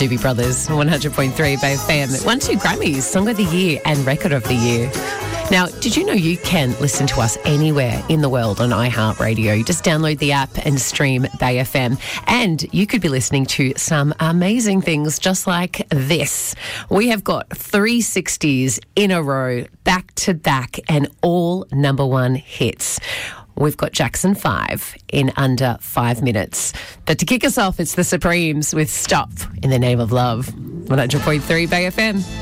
Doobie Brothers, 100.3 Bay FM. Won 2 Grammys, Song of the Year and Record of the Year. Now, did you know you can listen to us anywhere in the world on iHeartRadio? You just download the app and stream Bay FM. And you could be listening to some amazing things just like this. We have got 360s in a row, back to back, and all number one hits. We've got Jackson 5 in under 5 minutes. But to kick us off, it's the Supremes with Stop in the Name of Love. 100.3 Bay FM.